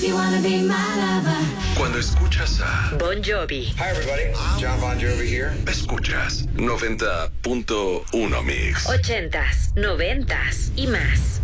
You wanna be my lover. Cuando escuchas a Bon Jovi. Hi everybody, John Bon Jovi here. escuchas 90.1 Mix. 80s, 90s y más.